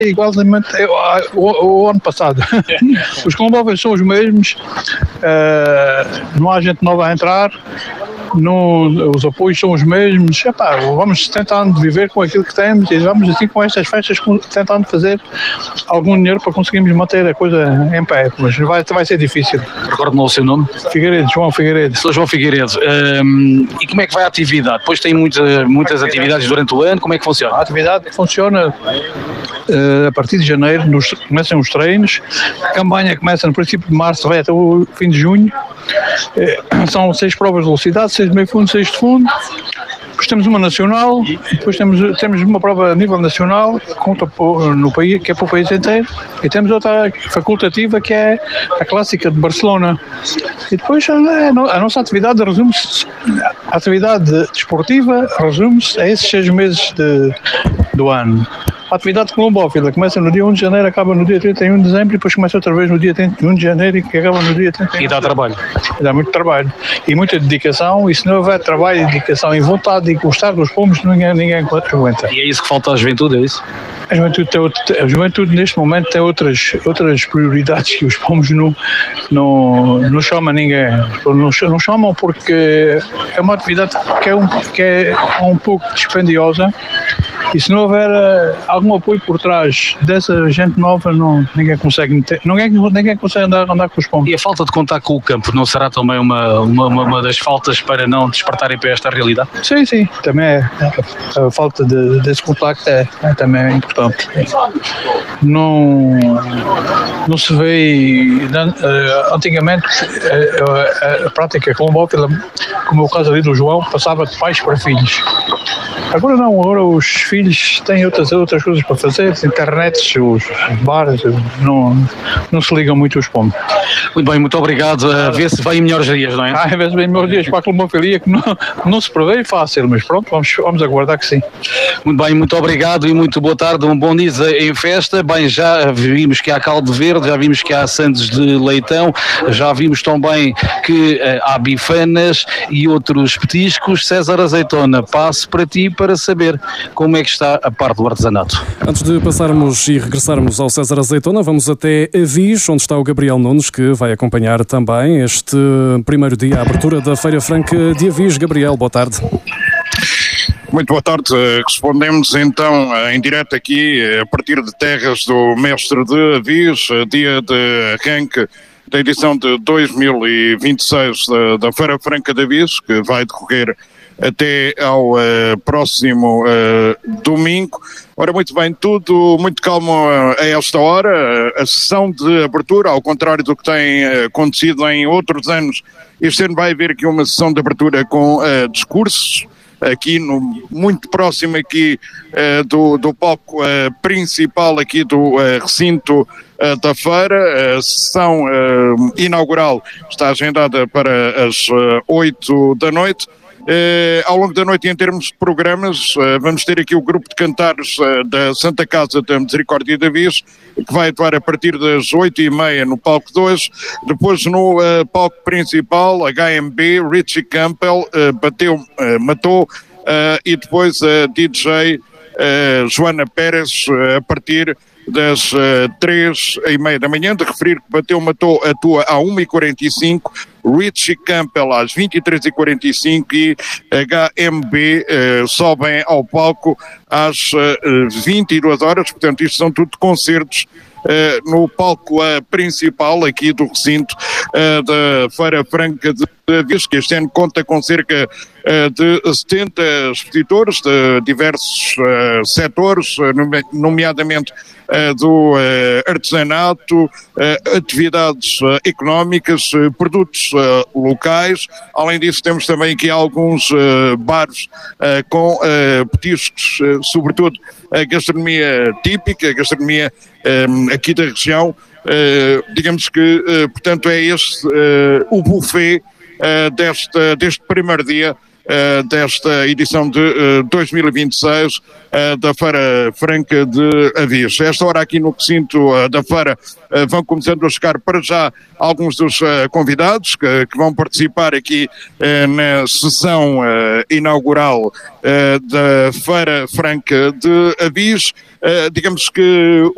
igualmente o ano passado. Os combóveis são os mesmos, não há gente nova a entrar, os apoios são os mesmos. Vamos tentando viver com aquilo que temos e vamos assim com estas festas tentando fazer algum dinheiro para conseguirmos manter a coisa em pé, mas vai ser difícil. Recordo-me o seu nome? João Figueiredo. Sou João Figueiredo. E como é que vai a atividade? Depois tem muitas atividades durante o ano, como é que funciona? A atividade funciona a partir de janeiro, começam os treinos, a campanha começa no princípio de março, vai até o fim de junho, são 6 provas de velocidade, 6 de meio fundo, 6 de fundo, depois temos uma nacional, depois temos uma prova a nível nacional, conta no país, que é para o país inteiro, e temos outra facultativa que é a clássica de Barcelona. E depois a nossa atividade resume-se, a atividade desportiva resume-se a esses 6 meses do ano. A atividade colombófila começa no dia 1 de janeiro, acaba no dia 31 de dezembro e depois começa outra vez no dia 31 de janeiro e acaba no dia 31 E dá trabalho. E dá muito trabalho. E muita dedicação, e se não houver trabalho, dedicação e vontade e gostar dos pomos, ninguém aguenta. E é isso que falta à juventude, é isso? A juventude neste momento tem outras prioridades que os pomos não chamam ninguém. Não chamam porque é uma atividade que é um pouco dispendiosa. E se não houver algum apoio por trás dessa gente nova, ninguém consegue andar com os pombos. E a falta de contato com o campo não será também uma das faltas para não despertarem para esta realidade? Sim. Também a falta desse contacto é também importante. Não se vê. Antigamente a prática colombófila, como é o caso ali do João, passava de pais para filhos. Agora não, agora os filhos têm outras coisas para fazer, internet, os bares, não se ligam muito aos pombos. Muito bem, muito obrigado. A ver se vem melhores dias, não é? A ver se vem melhores dias para a colomofilia, que não se prevê fácil, mas pronto, vamos aguardar que sim. Muito bem, muito obrigado e muito boa tarde, um bom dia em festa. Bem, já vimos que há caldo verde, já vimos que há sandes de leitão, já vimos também que há bifanas e outros petiscos. César Azeitona, passo para ti para saber como é que está a parte do artesanato. Antes de passarmos e regressarmos ao César Azeitona, vamos até Avis, onde está o Gabriel Nunes, que vai acompanhar também este primeiro dia, a abertura da Feira Franca de Avis. Gabriel, boa tarde. Muito boa tarde. Respondemos então em direto aqui a partir de terras do mestre de Avis, dia de arranque da edição de 2026 da Feira Franca de Avis, que vai decorrer até ao próximo domingo. Ora, muito bem, tudo muito calmo a esta hora. A sessão de abertura, ao contrário do que tem acontecido em outros anos, este ano vai haver aqui uma sessão de abertura com discursos, aqui muito próximo aqui do palco principal aqui do recinto da feira. A sessão inaugural está agendada para as 8 da noite. Ao longo da noite, em termos de programas, vamos ter aqui o grupo de cantares da Santa Casa da Misericórdia de Avis, que vai atuar a partir das 8h30 no palco 2. Depois no palco principal, HMB, Richie Campbell, matou, e depois a DJ Joana Pérez, a partir das 3h30 da manhã. De referir que matou, atua à 1h45, Richie Campbell às 23h45 e HMB sobem ao palco às 22 horas. Portanto, isto são tudo concertos no palco principal aqui do recinto da Feira Franca de Avis, que este ano conta com cerca de 70 expositores de diversos setores, nomeadamente do artesanato, atividades económicas, produtos locais. Além disso, temos também aqui alguns bares com petiscos, sobretudo a gastronomia típica, a gastronomia aqui da região. Digamos que, portanto, é este o buffet deste primeiro dia desta edição de 2026 da Feira Franca de Avis. Esta hora aqui no recinto da feira vão começando a chegar para já alguns dos convidados que vão participar aqui na sessão inaugural da Feira Franca de Avis. Digamos que